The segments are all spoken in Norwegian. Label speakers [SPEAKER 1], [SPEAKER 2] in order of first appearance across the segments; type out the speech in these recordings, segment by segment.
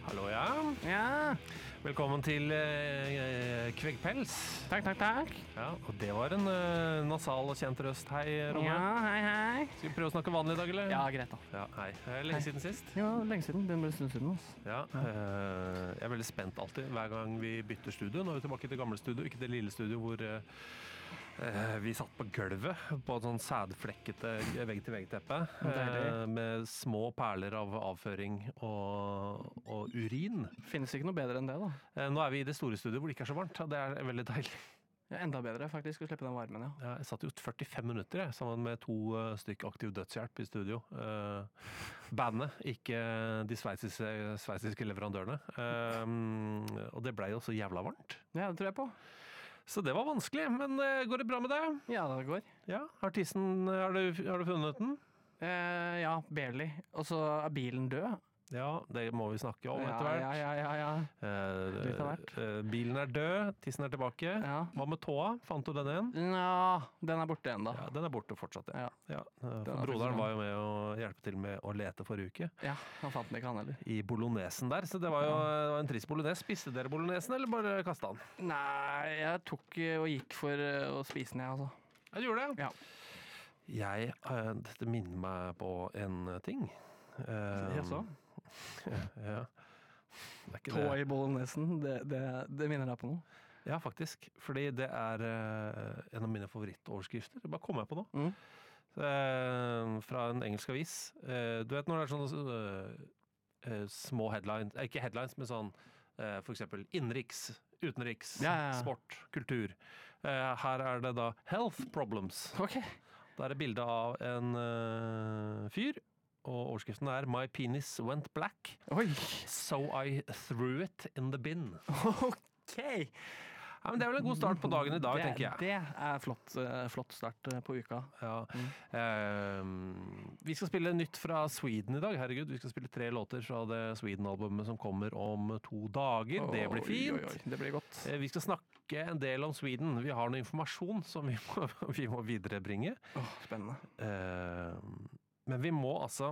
[SPEAKER 1] Hallo, ja.
[SPEAKER 2] Ja,
[SPEAKER 1] Velkommen til Kveggpels.
[SPEAKER 2] takk.
[SPEAKER 1] Ja, og det var en nasal og kjent røst. Hei, Ronne.
[SPEAKER 2] Ja, hei.
[SPEAKER 1] Skal vi prøve å snakke vanlig i dag, eller?
[SPEAKER 2] Ja, greit da.
[SPEAKER 1] Ja, hei. Lenge siden sist.
[SPEAKER 2] Ja, lenge siden. Det ble en stund siden, altså.
[SPEAKER 1] Ja, jeg er veldig spent alltid, hver gang vi bytter studio. Nå er vi tilbake til gamle studio, ikke det lille studio hvor vi satt på gulvet på et sånn sædflekkete vegg-til-vegg-teppe med små perler av avføring og urin.
[SPEAKER 2] Finnes ikke noe bedre enn det da.
[SPEAKER 1] Nå er vi i det store studioet hvor det ikke er så varmt, og det er veldig deilig.
[SPEAKER 2] Ja, enda bedre faktisk å slippe den varmen, ja.
[SPEAKER 1] Ja, jeg satt jo 45 minutter sammen med 2 stykk aktiv dødshjelp i studio. Bandet, ikke de sveisiske leverandørene. Og det ble jo så jævla varmt.
[SPEAKER 2] Ja, det tror jeg på.
[SPEAKER 1] Så det var vanskelig, men går det bra med deg?
[SPEAKER 2] Ja, det går.
[SPEAKER 1] Ja, har du funnet den?
[SPEAKER 2] Ja, barely. Og så er bilen død.
[SPEAKER 1] Ja, det må vi snakke om etter hvert.
[SPEAKER 2] Ja. Litt av hvert.
[SPEAKER 1] Bilen er død, tissen er tilbake.
[SPEAKER 2] Ja.
[SPEAKER 1] Hva med tåa? Fant du den igjen?
[SPEAKER 2] Ja, den er borte enda.
[SPEAKER 1] Ja, den er borte fortsatt, ja.
[SPEAKER 2] Ja.
[SPEAKER 1] For broderen var jo med å hjelpe til med å lete forrige uke.
[SPEAKER 2] Ja, han fant den ikke han heller.
[SPEAKER 1] I bolognesen der, så det var jo en trist bolognese. Spiste dere bolognesen, eller bare kastet den?
[SPEAKER 2] Nei, jeg tok og gikk for å spise den, jeg, altså.
[SPEAKER 1] Ja, du gjorde det?
[SPEAKER 2] Ja.
[SPEAKER 1] Dette minner meg på en ting.
[SPEAKER 2] Jaså?
[SPEAKER 1] Ja. Det er ikke
[SPEAKER 2] Tå
[SPEAKER 1] det.
[SPEAKER 2] i bolognesen, det minner deg på noe.
[SPEAKER 1] Ja, faktisk. Fordi det er en av mine favorittoverskrifter. Det bare kommer jeg på nå. Fra en engelsk avis. Du vet når det er sånne små headlines, ikke headlines, men sånn for eksempel innenriks, utenriks, sport, kultur. Her er det da health problems.
[SPEAKER 2] Ok.
[SPEAKER 1] Da er det bilde av en fyr, og overskriften er My penis went black,
[SPEAKER 2] Oi.
[SPEAKER 1] so I threw it in the bin.
[SPEAKER 2] Ok.
[SPEAKER 1] Ja, men det er vel en god start på dagen i dag, tenker jeg.
[SPEAKER 2] Det er flott start på uka.
[SPEAKER 1] Ja. Vi skal spille nytt fra Sweden i dag. Herregud, vi skal spille 3 låter fra det Sweden-albumet som kommer om 2 dager. Det blir fint.
[SPEAKER 2] Oi, det blir godt.
[SPEAKER 1] Vi skal snakke en del om Sweden. Vi har noe informasjon som vi må viderebringe.
[SPEAKER 2] Spennende.
[SPEAKER 1] Men vi må altså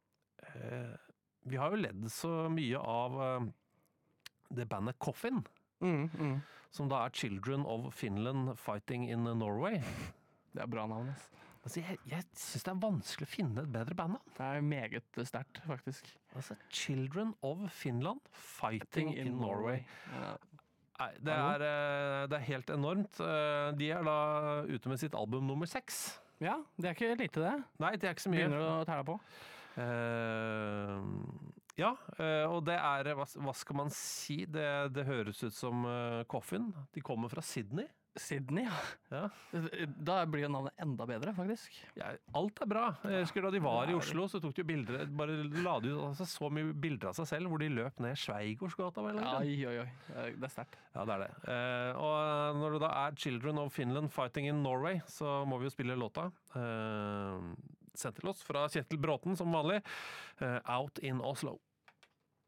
[SPEAKER 1] vi har jo ledd så mye av det bandet Coffin, som da er Children of Finland Fighting in Norway.
[SPEAKER 2] Det er bra navn.
[SPEAKER 1] Altså, jeg synes det er vanskelig å finne et bedre bandnavn.
[SPEAKER 2] Det er meget sterkt, faktisk.
[SPEAKER 1] Altså, Children of Finland Fighting in Norway.
[SPEAKER 2] Ja.
[SPEAKER 1] Nei, det er helt enormt. De er da ute med sitt album nummer 6.
[SPEAKER 2] Ja, det er ikke lite det.
[SPEAKER 1] Nei, det er ikke så mye.
[SPEAKER 2] Begynner å tæle på.
[SPEAKER 1] Og det er, hva skal man si? Det høres ut som Coffin. De kommer fra Sydney.
[SPEAKER 2] Sydney, ja. Da blir jo navnet enda bedre, faktisk.
[SPEAKER 1] Ja, alt er bra. Jeg husker da de var i Oslo, så tok de bilder, bare la de ut så mye bilder av seg selv, hvor de løp ned Sveigårdsgata.
[SPEAKER 2] Oi. Det er sterkt.
[SPEAKER 1] Ja, det er det. Og når det da er Children of Finland Fighting in Norway, så må vi jo spille låta. Sendt til oss fra Kjetil Bråten, som vanlig. Out in Oslo.